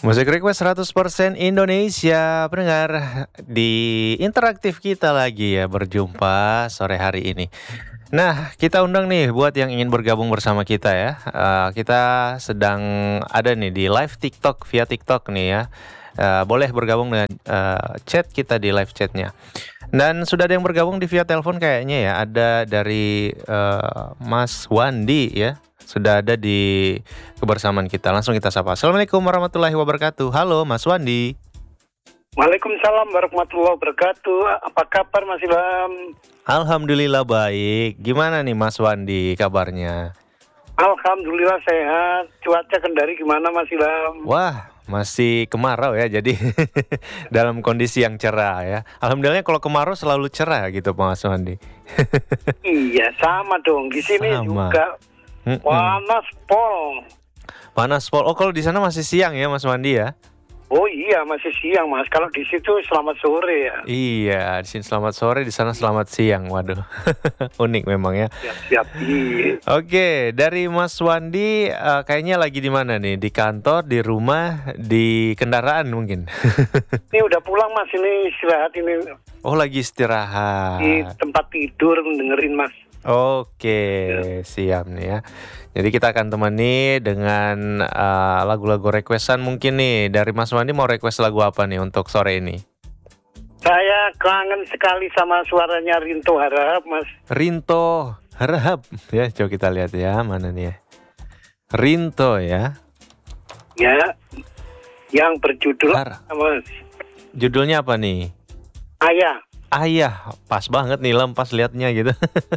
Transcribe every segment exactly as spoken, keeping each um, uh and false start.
Musik request seratus persen Indonesia. Pendengar, di interaktif kita lagi ya berjumpa sore hari ini. Nah, kita undang nih buat yang ingin bergabung bersama kita ya. Uh, kita sedang ada nih di live TikTok via TikTok nih ya. Uh, boleh bergabung dengan uh, chat kita di live chatnya. Dan sudah ada yang bergabung di via telepon kayaknya ya. Ada dari uh, Mas Wandi ya. Sudah ada di kebersamaan kita. Langsung kita sapa. Assalamualaikum warahmatullahi wabarakatuh. Halo Mas Wandi. Waalaikumsalam warahmatullahi wabarakatuh. Apa kabar Mas Ilham? Alhamdulillah baik. Gimana nih Mas Wandi kabarnya? Alhamdulillah sehat. Cuaca Kendari gimana Mas Ilham? Wah, masih kemarau ya. Jadi dalam kondisi yang cerah ya. Alhamdulillah kalau kemarau selalu cerah gitu Mas Wandi. Iya, sama dong. Di sini Sama. juga panas pol. Panas pol. Oh, kalau di sana masih siang ya Mas Wandi ya? Oh iya, masih siang Mas. Kalau di situ selamat sore ya. Iya, di sini selamat sore, di sana selamat siang. Waduh. Unik memang ya. Siap-siap. Iya. Oke, dari Mas Wandi uh, kayaknya lagi di mana nih? Di kantor, di rumah, di kendaraan mungkin. Ini udah pulang Mas, ini istirahat ini Oh, lagi istirahat. di tempat tidur dengerin Mas. Oke, siap nih ya. Jadi kita akan temani dengan uh, lagu-lagu requestan mungkin nih. Dari Mas Wandi mau request lagu apa nih untuk sore ini? Saya kangen sekali sama suaranya Rinto Harahap Mas. Rinto Harahap. Ya, coba kita lihat ya, mana nih ya. Rinto ya. Ya, yang berjudul Har- Mas Judulnya apa nih? Ayah. Ayah, pas banget nih Lem, pas liatnya gitu.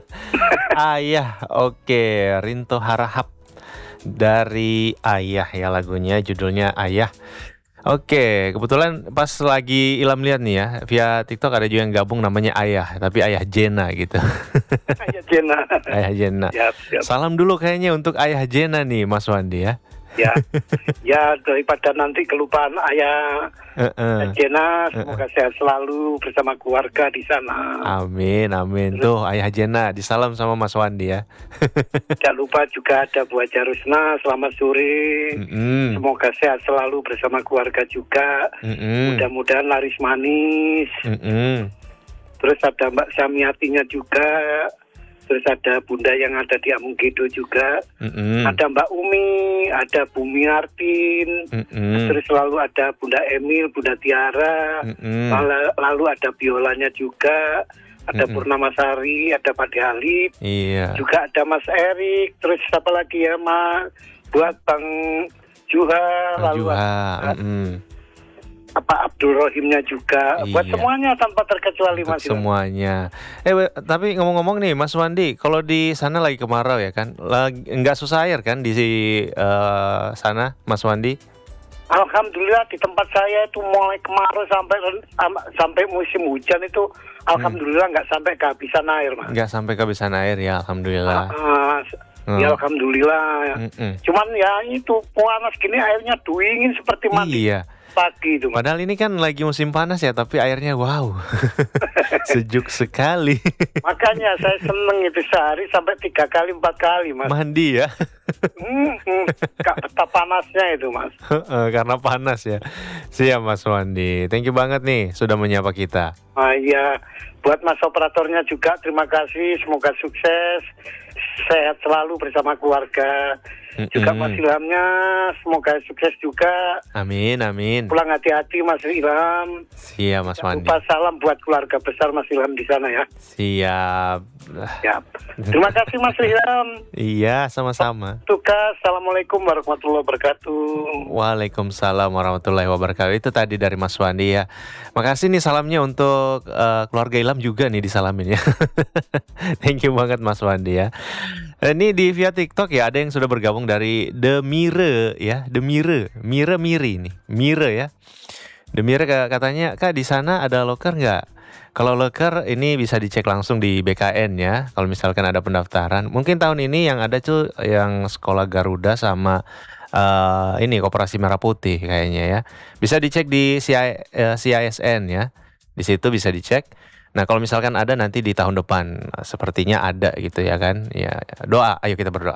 Ayah, oke, Rinto Harahap dari Ayah ya lagunya, judulnya Ayah. Oke, kebetulan pas lagi Ilham lihat nih ya, via TikTok ada juga yang gabung namanya Ayah, tapi Ayah Jena gitu. Ayah Jena. Ayah Jena. Siap, siap. Salam dulu kayaknya untuk Ayah Jena nih Mas Wandi ya. Ya, ya daripada nanti kelupaan Ayah Uh-uh. Jena, semoga sehat selalu bersama keluarga di sana. Amin, amin. Tuh Ayah Jena, disalam sama Mas Wandi ya. Jangan lupa juga ada Bu Haja Rusna, selamat sore. Mm-mm. Semoga sehat selalu bersama keluarga juga. Mm-mm. Mudah-mudahan laris manis. Mm-mm. Terus ada Mbak Samiatinya juga. Terus ada Bunda yang ada di Amunggedo juga. Mm-mm. Ada Mbak Umi, ada Bumi Artin. Mm-mm. Terus selalu ada Bunda Emil, Bunda Tiara. Mm-mm. Lalu, lalu ada Biolanya juga. Ada Mm-mm. Purnama Sari, ada Pak Halid. Iya. Juga ada Mas Erik. Terus siapa lagi ya, Mas? Buat Bang Juha. Bang Lalu Juha. ada, Mm-mm. apa Abdul Rohimnya juga. Buat Iya. semuanya tanpa terkecuali Untuk Mas. Ilham. semuanya. Eh, we- tapi ngomong-ngomong nih, Mas Wandi, kalau di sana lagi kemarau ya kan, lagi nggak susah air kan di eh, sana, Mas Wandi? Alhamdulillah di tempat saya itu mulai kemarau sampai am- sampai musim hujan itu alhamdulillah nggak sampai kehabisan air Mas. Nggak sampai kehabisan air ya, alhamdulillah. Ah, Hmm. ya alhamdulillah. Mm-mm. Cuman ya itu panas gini airnya dingin seperti mandi Iya. pagi itu Mas. Padahal ini kan lagi musim panas ya, tapi airnya wow, sejuk sekali. Makanya saya seneng itu sehari sampai tiga kali empat kali Mas. Mandi ya, Hmm, hmm, Kak, betapa panasnya itu Mas. karena panas ya. Siap Mas Wandi, thank you banget nih sudah menyapa kita. Ah, iya, buat Mas operatornya juga terima kasih, semoga sukses, sehat selalu bersama keluarga. Juga Mas Ilhamnya semoga sukses juga. Amin, amin. Pulang hati-hati Mas Ilham. Siap Mas Jangan Wandi. lupa salam buat keluarga besar Mas Ilham di sana ya. Siap. Ya. Terima kasih Mas Ilham. Iya, sama-sama. Tugas. Assalamualaikum warahmatullahi wabarakatuh. Waalaikumsalam warahmatullahi wabarakatuh. Itu tadi dari Mas Wandi ya. Makasih nih salamnya untuk eh, keluarga Ilham juga nih disalamin ya. Thank you banget Mas Wandi ya. Ini di via TikTok ya, ada yang sudah bergabung dari The Mire ya, The Mire, Mire Miri nih, Mire ya. The Mire katanya, Kak di sana ada loker nggak? Kalau loker ini bisa dicek langsung di B K N ya. Kalau misalkan ada pendaftaran, mungkin tahun ini yang ada tuh yang sekolah Garuda sama uh, ini Koperasi Merah Putih kayaknya ya. Bisa dicek di C I, uh, C I S N ya. Di situ bisa dicek. Nah, kalau misalkan ada nanti di tahun depan, sepertinya ada gitu ya kan. Ya, doa, ayo kita berdoa.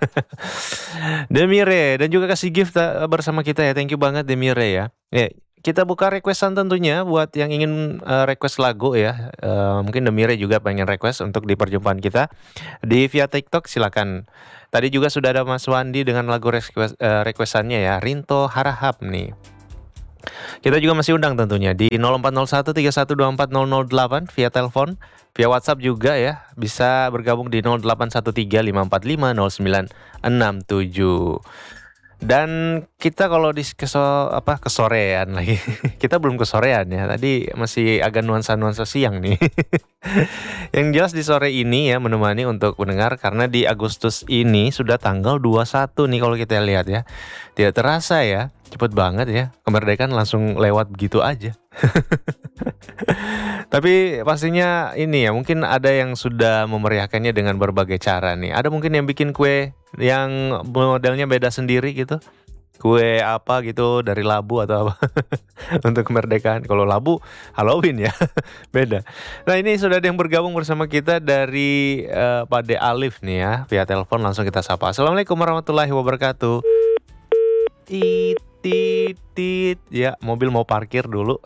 Demire dan juga kasih gift eh, bersama kita ya. Thank you banget Demire ya. Ya, kita buka requestan tentunya buat yang ingin eh, request lagu ya. Eh, mungkin Demire juga pengen request untuk di perjumpaan kita di via TikTok, silakan. Tadi juga sudah ada Mas Wandi dengan lagu request, eh, requestannya ya. Rinto Harahap nih. Kita juga masih undang tentunya di nol empat nol satu tiga satu dua empat nol nol delapan via telepon, via WhatsApp juga ya. Bisa bergabung di nol delapan satu tiga lima empat lima nol sembilan enam tujuh. Dan kita kalau di keso, apa kesorean lagi. Kita belum kesorean ya. Tadi masih agak nuansa-nuansa siang nih. Yang jelas di sore ini ya menemani untuk mendengar karena di Agustus ini sudah tanggal dua puluh satu nih kalau kita lihat ya. Tidak terasa ya. Cepet banget ya. Kemerdekaan langsung lewat begitu aja. Tapi pastinya ini ya, mungkin ada yang sudah memeriahkannya dengan berbagai cara nih. Ada mungkin yang bikin kue yang modelnya beda sendiri gitu. Kue apa gitu dari labu atau apa. Untuk kemerdekaan. Kalau labu Halloween ya. Beda. Nah, ini sudah ada yang bergabung bersama kita dari uh, Pak De Alif nih ya. Via telepon langsung kita sapa. Assalamualaikum warahmatullahi wabarakatuh. Tit, tit, tit. Ya, mobil mau parkir dulu.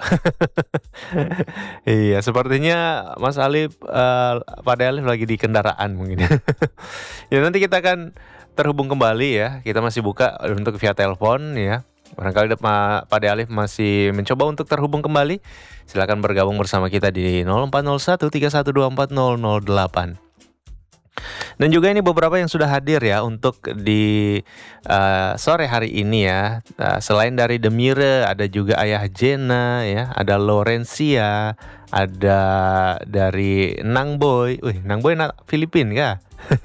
Iya, sepertinya Mas Alif, uh, Pak De Alif lagi di kendaraan mungkin. Ya, nanti kita akan terhubung kembali ya. Kita masih buka untuk via telepon ya. Barangkali Pak De Alif masih mencoba untuk terhubung kembali. Silakan bergabung bersama kita di nol empat nol satu tiga satu dua empat nol nol delapan. Dan juga ini beberapa yang sudah hadir ya untuk di uh, sore hari ini ya. Uh, selain dari Demire, ada juga Ayah Jena ya, ada Lorencia, ada dari Nang Boy. Wih, Nang Boy anak Filipin kah?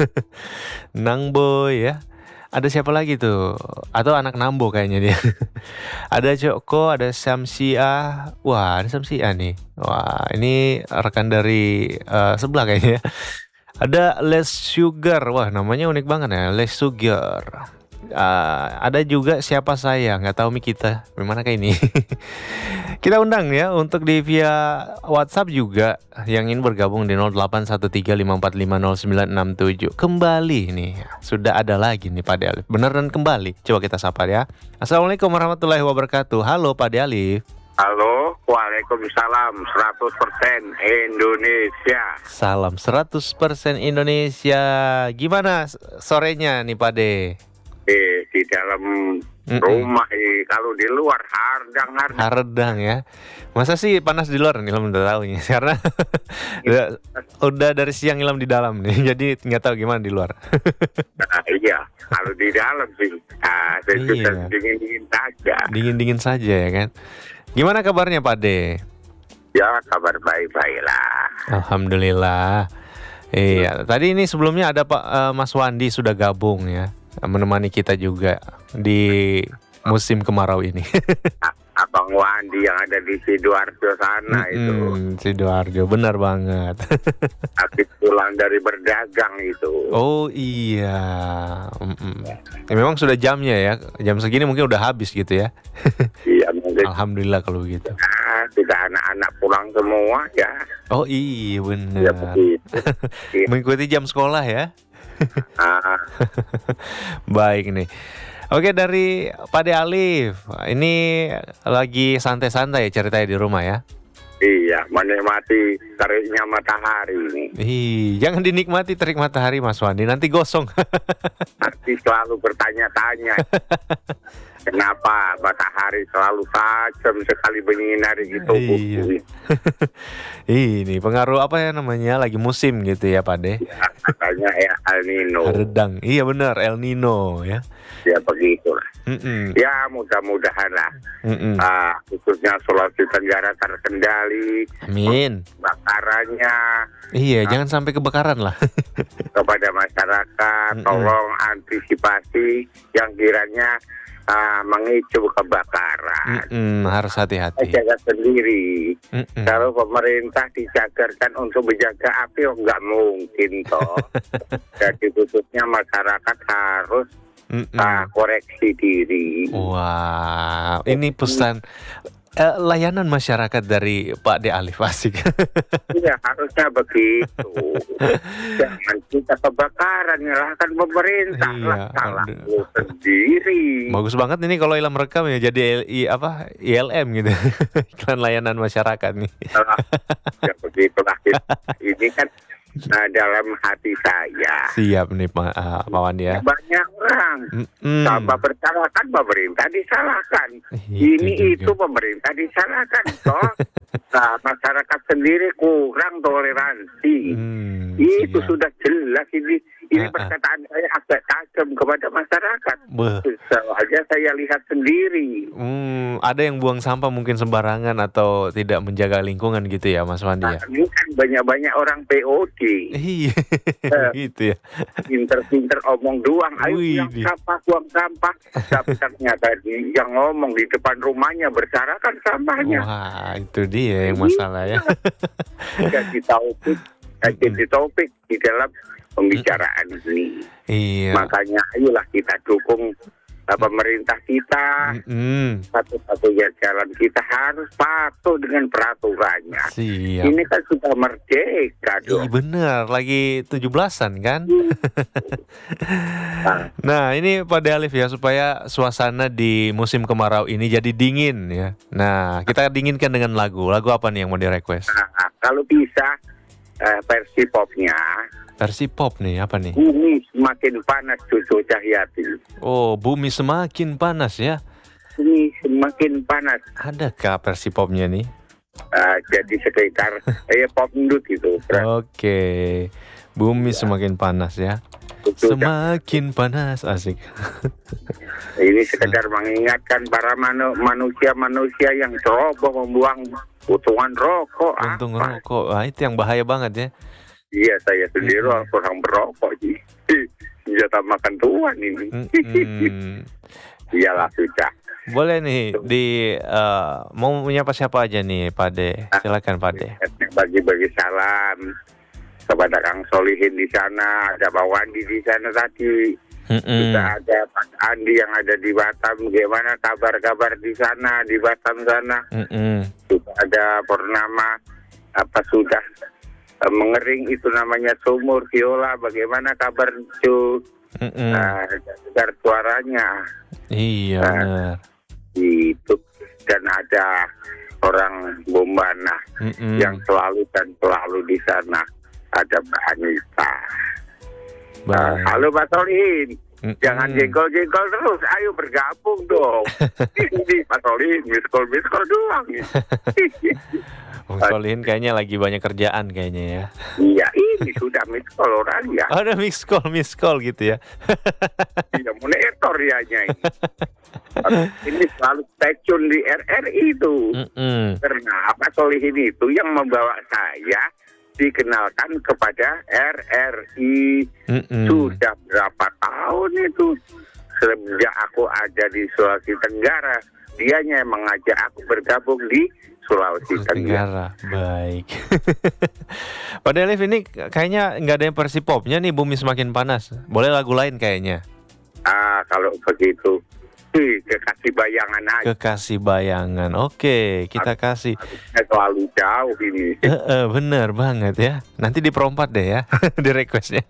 Nang Boy ya. Ada siapa lagi tuh? Atau anak Nambo kayaknya dia. Ada Joko, ada Samsia. Wah, ada Samsia nih. Wah, ini rekan dari uh, sebelah kayaknya. Ada Les Sugar, wah namanya unik banget ya, Les Sugar. Uh, ada juga siapa saya, nggak tahu mi kita, gimana kayak ini. Kita undang ya untuk di via WhatsApp juga yang ingin bergabung di nol delapan satu tiga lima empat lima nol sembilan enam tujuh. Kembali nih, sudah ada lagi nih Pak De Alif. Beneran kembali, coba kita sapa ya. Assalamualaikum warahmatullahi wabarakatuh. Halo Pak De Alif. Halo, waalaikumsalam, seratus persen Indonesia. Salam seratus persen Indonesia. Gimana sorenya nih Pak De? Eh, di dalam Mm-mm. rumah, eh, kalau di luar hardang-hardang. Hardang ya. Masa sih panas di luar nih, Ilham udah tahu nih. Karena udah, udah dari siang Ilham di dalam nih. Jadi nggak tahu gimana di luar. Nah, iya, kalau di dalam sih, ah, Iya. dingin-dingin saja. Dingin-dingin saja ya kan. Gimana kabarnya Pak De? Ya, kabar baik-baik lah. Alhamdulillah. Iya, tadi ini sebelumnya ada Pak uh, Mas Wandi sudah gabung ya, menemani kita juga di musim kemarau ini. Abang Wandi yang ada di Sidoarjo sana itu. Mm-mm, Sidoarjo, benar banget. Habis pulang dari berdagang itu. Oh iya. Mm-mm. Ya, memang sudah jamnya ya. Jam segini mungkin udah habis gitu ya. Iya, mungkin. Alhamdulillah kalau begitu. Nah, sudah anak-anak pulang semua ya. Oh iya Ya benar. begitu. Iya. Mengikuti jam sekolah ya. Ah, Baik nih. Oke, dari Pak De Alif. Ini lagi santai-santai ceritanya di rumah ya. iya, menikmati teriknya matahari ini. Ih, jangan dinikmati terik matahari Mas Wandi, nanti gosong. Nanti selalu bertanya-tanya. Kenapa matahari selalu tajam sekali menyinari di tubuhku? Iya. Ini pengaruh apa ya namanya? Lagi musim gitu ya Pak De. Ya, katanya ya El Nino. Redang. Iya benar, El Nino ya. Ya begitulah. Mm-mm. Ya mudah-mudahan lah. Mm-mm. Ah, khususnya Sulawesi Tenggara terkendali. Amin. Bakarannya Iya, jangan sampai kebakaran lah. kepada masyarakat, Mm-mm. tolong antisipasi yang kiranya ah, memicu kebakaran. Mm-mm, harus hati-hati. Jaga sendiri. Mm-mm. Kalau pemerintah dijagarkan untuk menjaga api, oh nggak mungkin toh. Jadi khususnya masyarakat harus Mm-mm. ah, koreksi diri. Wah, ini pesan eh, layanan masyarakat dari Pak De Alif asik. Iya, harusnya begitu. Jangan kita kebakaran, nyalahkan pemerintah Iya, lah, salah aduh. lu sendiri. Bagus banget ini kalau Ilham rekam ya jadi L I apa I L M gitu. Iklan layanan masyarakat nih. Salah. Ya begitulah. Ini kan nah, dalam hati saya. Siap nih Pak uh, Pak Wandi ya. Banyak orang Mm-mm. sama bersalahkan pemerintah disalahkan. Itu Ini juga. itu pemerintah disalahkan toh. Nah, masyarakat sendiri kurang toleransi. Hmm, Itu siap. sudah jelas ini. Ini Ah, ah. perkataan saya agak tajam kepada masyarakat. Beuh. Soalnya saya lihat sendiri. Hmm, ada yang buang sampah mungkin sembarangan atau tidak menjaga lingkungan gitu ya Mas Wandi ya. Nah, ini kan banyak-banyak orang P O D. Iya, Eh. gitu ya. Pinter-pinter omong doang. Ayo Wih, buang di- sampah, buang sampah. Tapi ternyata di- yang ngomong di depan rumahnya bersarakan sampahnya. Wah, itu dia yang masalah ya. Jadi topik, jadi topik di dalam pembicaraan ini. Iya. Makanya ayolah kita dukung uh, pemerintah kita. Mm-mm. Satu-satunya jalan kita harus patuh dengan peraturannya. Siap. Ini kan sudah merdeka Iya dong. bener, lagi tujuh belasan kan? Nah, Nah ini Pak De Alif ya, supaya suasana di musim kemarau ini jadi dingin ya. Nah kita dinginkan dengan lagu. Lagu apa nih yang mau di request? nah, kalau bisa uh, versi popnya, Versi pop nih, apa nih? bumi semakin panas Cucu Cahyati. Oh, bumi semakin panas ya. Bumi semakin panas. Adakah versi popnya nih? Uh, jadi sekitar eh, pop ndut gitu. Oke, bumi semakin panas ya. Cucu Semakin panas, asik. Ini sekedar mengingatkan para manu- manusia-manusia yang ceroboh membuang potongan rokok. Untung apa? rokok, ah, itu yang bahaya banget ya. Iya, saya sendiri Mm-mm. orang berokok sih. Senjata makan tuan ini. Mm-mm. Iyalah sudah. Boleh nih di eh, mau menyapa siapa aja nih Pak De? Silakan Pak De. Bagi-bagi salam kepada Kang Solihin di sana, ada Pak Wandi di sana tadi. Mm-mm. Juga ada Pak Andi yang ada di Batam. Gimana kabar-kabar di sana, di Batam sana? Mm-mm. Juga ada Purnama, apa sudah eh, mengering itu namanya sumur viola. Bagaimana kabar cu? Mm-mm. Nah, dengar suaranya Iya Nah. benar. itu, dan ada orang Bombana Mm-mm. yang selalu dan selalu di sana, ada Mbak Anita. Nah, Baik. halo Pak Solihin, Mm-mm. jangan jengkol-jengkol terus, ayo bergabung dong. Ini Pak Solihin, miskol miskol doang. Bung Solihin kayaknya lagi banyak kerjaan kayaknya ya. Iya, ini sudah miskol orang ya. Oh, ada miss call, miss call gitu ya. Tidak monitor ya ini. Ini selalu stay tune di R R I itu. Mm-mm. Karena Pak Solihin itu yang membawa saya dikenalkan kepada R R I. Mm-mm. Sudah berapa tahun itu sejak aku ada di Sulawesi Tenggara, dianya yang mengajak aku bergabung di Sulawesi Tenggara. Tenggara, baik. Pak De Alif ini kayaknya nggak ada yang versi popnya nih, bumi semakin panas. Boleh lagu lain kayaknya. Ah, kalau begitu, Wih, kekasih bayangan aja. Kekasih bayangan. Oke, kita kasih. Harusnya selalu jauh ini. Eh, eh, bener banget ya. Nanti diperompat deh ya di requestnya.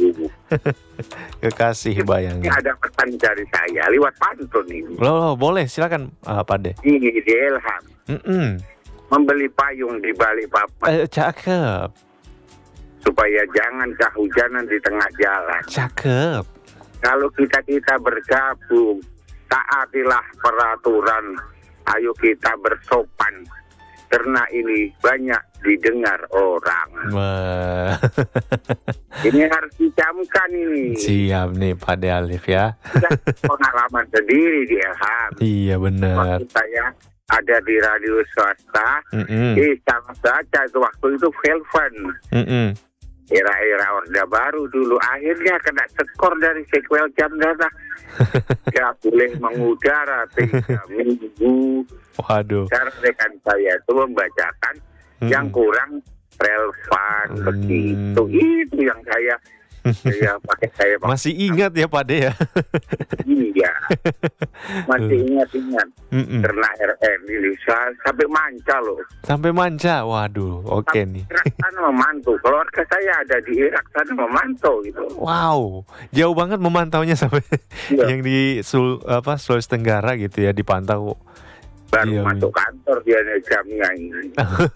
Kekasih Ini bayangan. ada pesan dari saya lewat pantun ini. Loh, loh, boleh silakan uh, Pak De. Ini di Ilham. Mm-mm. Membeli payung di balik papan Eh, cakep, supaya jangan kehujanan di tengah jalan. cakep. Kalau kita-kita bergabung, taatilah peraturan. Ayo kita bersopan. Karena ini banyak didengar orang. Wah. Ini harus dicamkan ini. Siap nih Pak De Alif ya. Sudah pengalaman sendiri di Ilham. Iya benar. Waktu saya ada di radio swasta, Mm-mm. eh sama saja itu waktu itu Velven. Mm-mm. Era-era Orde Baru dulu, akhirnya kena skor dari sequel jam data. Gak boleh mengudara tiga minggu. Waduh. Karena rekan saya itu membacakan Mm-mm. yang kurang relevan Hmm. begitu. Itu yang saya Iya, pakai saya Pak. Masih ingat ya Pak De ya? Iya, masih ingat-ingat. Mm-mm. Karena R N ini saya sampai manca loh. Sampai manca, waduh, oke Sampai nih. Irak sana memantau. Keluarga saya ada di Irak sana memantau gitu. Wow, jauh banget memantaunya sampai Iya. yang di Sul apa Sulawesi Tenggara gitu ya dipantau. Baru Iya, masuk kantor dia nih jamnya ini.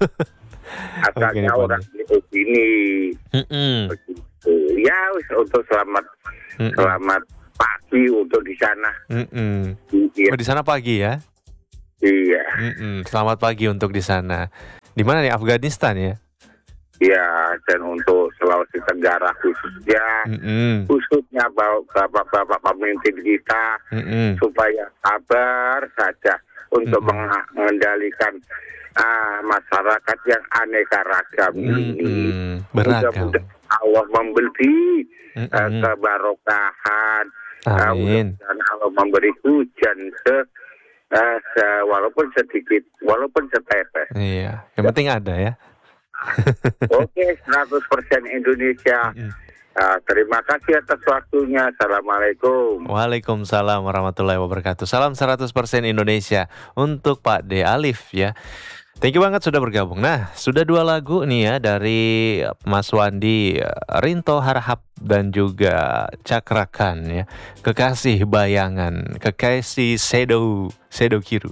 Asalnya Oke, orang itu sini. Mm-mm. Begitu. Ya, wis, untuk selamat Mm-mm. selamat pagi untuk di sana. Mm-mm. Iya. Oh, di sana pagi ya? Iya. Mm-mm. Selamat pagi untuk di sana. Di mana nih? Afghanistan ya? Iya, dan untuk Sulawesi Tenggara khususnya, Mm-mm. khususnya bawa bapak-bapak pemimpin kita Mm-mm. supaya sabar saja untuk Mm-mm. mengendalikan ah, masyarakat yang aneka ragam ini. Mm-mm. Beragam. Mudah-mudahan Allah memberi uh, Mm-mm. kebarokahan. Uh, Amin. mudah-mudahan Allah memberi hujan se, uh, se- walaupun sedikit, walaupun setetes. Iya, yang penting ada ya. Oke, seratus persen Indonesia. Mm-mm. Uh, terima kasih atas waktunya. Assalamualaikum. Waalaikumsalam warahmatullahi wabarakatuh. Salam seratus persen Indonesia untuk Pak De Alif ya. Thank you banget sudah bergabung. Nah, sudah dua lagu nih ya dari Mas Wandi, Rinto Harahap dan juga Cakrakan ya. Kekasih Bayangan, Kekasih Shadow, Shadow Kiru.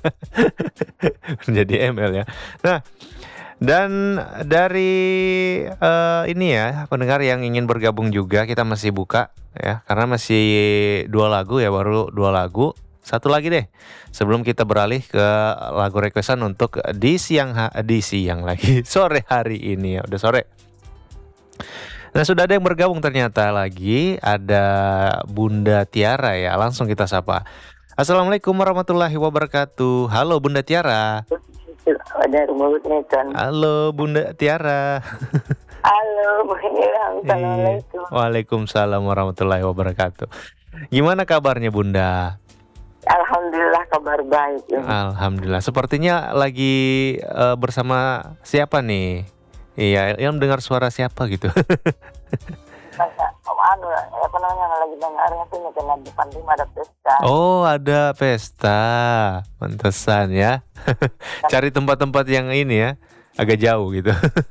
Menjadi M L ya. Nah, dan dari eh, ini ya pendengar yang ingin bergabung juga kita masih buka ya karena masih dua lagu ya, baru dua lagu. Satu lagi deh sebelum kita beralih ke lagu requestan untuk di siang ha- di siang lagi sore hari ini ya, udah sore. Nah, sudah ada yang bergabung ternyata lagi, ada Bunda Tiara ya. Langsung kita sapa. Assalamualaikum warahmatullahi wabarakatuh. Halo Bunda Tiara. Ada rumah Neton. Halo Bunda Tiara. Halo, Bu Ilham. Assalamualaikum. Waalaikumsalam warahmatullahi wabarakatuh. Gimana kabarnya Bunda? Alhamdulillah kabar baik. Ya. Alhamdulillah. Sepertinya lagi eh, bersama siapa nih? Iya, Ilham dengar suara siapa gitu. Masa, oh, anu, apa namanya lagi dengarnya tuh nih karena depan rumah ada pesta. Oh, ada pesta. Pantesan ya. Cari tempat-tempat yang ini ya, agak jauh gitu.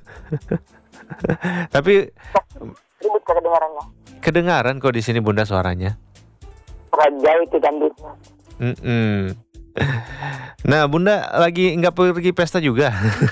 Tapi Ribut kedengarannya. kedengaran kok di sini Bunda suaranya. Raja itu kan di Mm-mm. Nah, Bunda lagi nggak pergi pesta juga?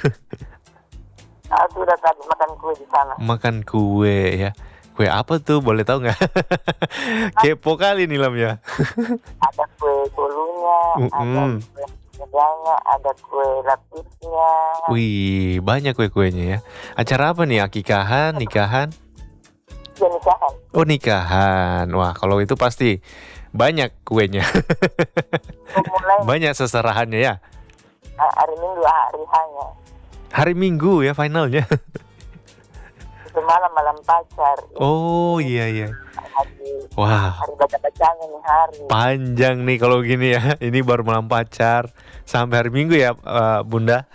Aku udah tadi makan kue di sana. Makan kue ya. Kue apa tuh? Boleh tahu nggak? Kepo kali nih Lam ya. Ada kue bolunya, Mm-mm. ada kue kerjanya, ada kue lapisnya. Wih, banyak kue-kuenya ya. Acara apa nih? Akikahan, nikahan? Ya nikahan. Oh, nikahan. Wah, kalau itu pasti banyak kuenya. Mulai Banyak seserahannya ya. hari Minggu hari hanya. Hari Minggu ya finalnya. Itu malam malam pacar. Oh, iya iya. Hari Wah, hari baca bacanya nih hari. panjang nih kalau gini ya. Ini baru malam pacar sampai hari Minggu ya, eh, Bunda.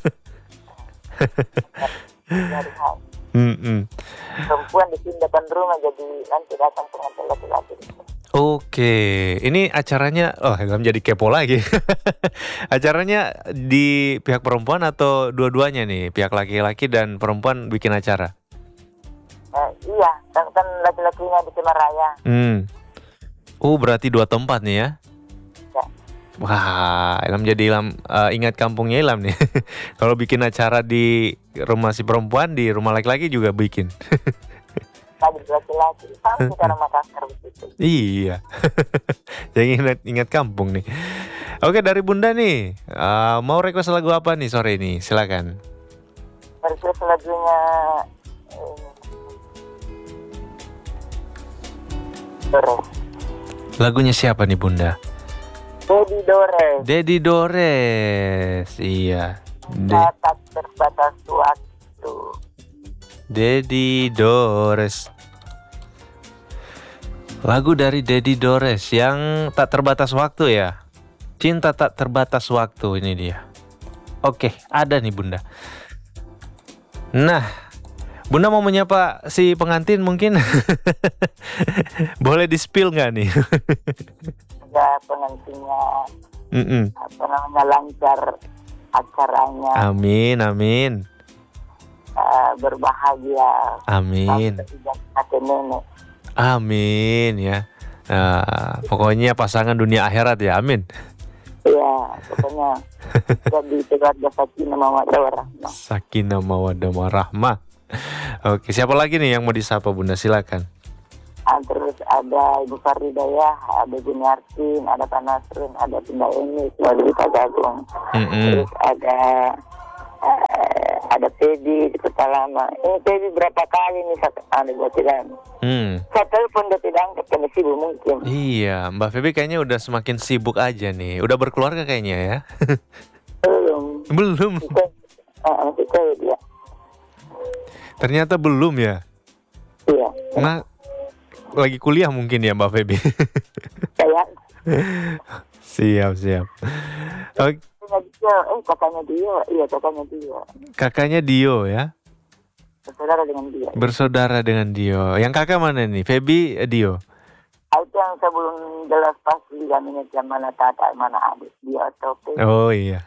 Hari hari. Mm-mm. Perempuan di sini depan rumah jadi nanti datang pengantin laki-laki. Oke, ini acaranya, oh Ilham jadi kepo lagi. Acaranya di pihak perempuan atau dua-duanya nih, pihak laki-laki dan perempuan bikin acara? Eh, iya, kan, kan laki-lakinya di Semaraya. Hmm. Oh, berarti dua tempat nih ya? Ya. Wah, Ilham jadi Ilham eh, ingat kampungnya Ilham nih. Kalau bikin acara di rumah si perempuan, di rumah laki-laki juga bikin. Tadi laki-laki, sama cara Makassar begitu. Iya. Jadi ingat, ingat kampung nih. Oke, dari Bunda nih, eh, mau request lagu apa nih sore ini? Silakan. Request lagunya eh, Dores. Lagunya siapa nih Bunda? Dedi Dores. Dedi Dores. Iya. De- Tak terbatas waktu. Dedi Dores. Lagu dari Dedi Dores yang tak terbatas waktu ya. Cinta tak terbatas waktu, ini dia. Oke, ada nih Bunda. Nah, Bunda mau menyapa si pengantin mungkin? Boleh di-spill nggak nih? Semoga penantinya Mm-mm. apa namanya lancar acaranya, Amin, amin, eh, berbahagia amin, sampai kakek nenek. amin ya. Nah, pokoknya pasangan dunia akhirat ya, amin. Iya, pokoknya jadi keluarga sakinah mawaddah warahmah. Sakinah mawaddah warahmah. Oke, siapa lagi nih yang mau disapa Bunda? Silakan. Ah, terus ada Ibu Faridayah, ada Juniartin, ada Pak Nasrun, ada Bunda Eni, dari Pak Jagung. Mm-mm. Terus ada eh, ada Pedi di Kota Lama. Ini Pedi berapa kali nih saya ada buat tidak? Hmm. Saya telepon dia tidak angkat karena sibuk mungkin. Iya, Mbak Feby kayaknya udah semakin sibuk aja nih. Udah berkeluarga kayaknya ya. Belum. Belum. Kita, uh, kita dia. Ternyata belum ya. Iya. Nah, lagi kuliah mungkin ya Mbak Feby. Saya. Siap, siap. Oke, Dia, eh kakaknya dia, iya kakaknya dia. kakaknya Dio ya. Bersaudara dengan dia. Bersaudara dengan Dio. Yang kakak mana nih? Feby, eh, Dio. Ah, itu yang saya belum jelas pasti kaminya yang mana kakak, mana adik dia atau Pedi. Oh iya.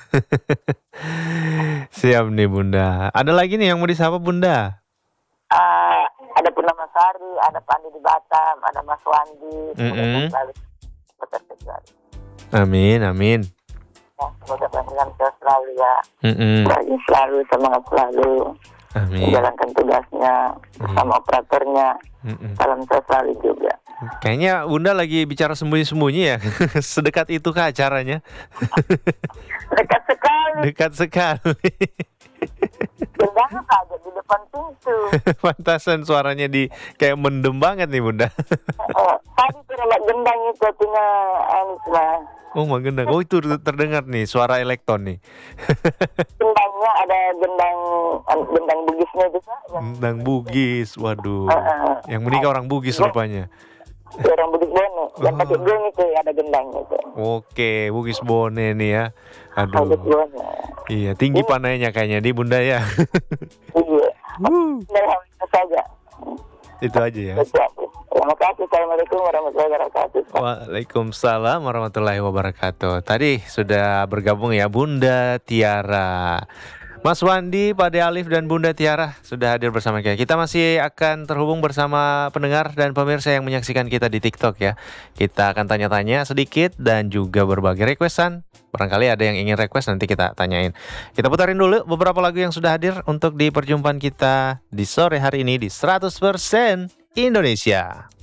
Siap nih Bunda. Ada lagi nih yang mau disapa Bunda? Ah, ada Purnama Sari, ada Pandi di Batam, ada Mas Wandi. Mm-mm. Semoga selalu selalu. Amin, amin. Ya, semoga panjangan saya selalu ya. Mm-mm. Lagi selalu semangat selalu Amin. menjalankan tugasnya bersama operatornya. Mm-mm. Salam saya selalu juga. Kayaknya Bunda lagi bicara sembunyi-sembunyi ya. Sedekat itu kah acaranya? Dekat sekali, Dekat sekali. gendangnya saja di depan pintu. Pantasan suaranya di kayak mendem banget nih Bunda. Eh, tadi terlalu gendang itu punya Anis lah. Oh mah gendang. Oh itu terdengar nih suara elektron nih. Gendangnya ada gendang gendang bugisnya juga. Yang Gendang Bugis. Waduh. Eh, eh, Yang menikah orang Bugis rupanya. orang Bugis Bono, yang pakai gong itu ada gendangnya itu. Oke, Bugis Bone nih ya. Bugis Aduh. Bono. Iya, tinggi panainya kayaknya di Bunda ya. Iya. Wuh, Alhamdulillah saja. itu aja ya. Terima kasih. Assalamualaikum warahmatullahi wabarakatuh. Waalaikumsalam warahmatullahi wabarakatuh. Tadi sudah bergabung ya Bunda Tiara. Mas Wandi, Pak De Alif dan Bunda Tiara sudah hadir bersama kita. Kita masih akan terhubung bersama pendengar dan pemirsa yang menyaksikan kita di TikTok ya. Kita akan tanya-tanya sedikit dan juga berbagi requestan. Barangkali ada yang ingin request nanti kita tanyain. Kita putarin dulu beberapa lagu yang sudah hadir untuk di perjumpaan kita di sore hari ini di seratus persen Indonesia.